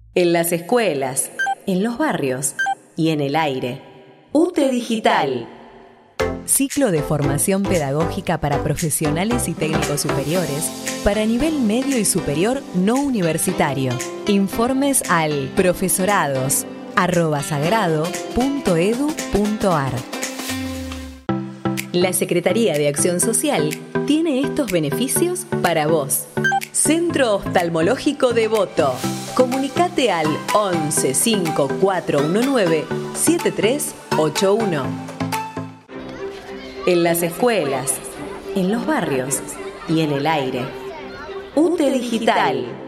En las escuelas, en los barrios y en el aire. UTE Digital. Ciclo de formación pedagógica para profesionales y técnicos superiores para nivel medio y superior no universitario. Informes al profesorados@sagrado.edu.ar. La Secretaría de Acción Social tiene estos beneficios para vos. Centro Oftalmológico Devoto. Comunicate al 11 5419 7381. En las escuelas, en los barrios y en el aire. UTE Digital.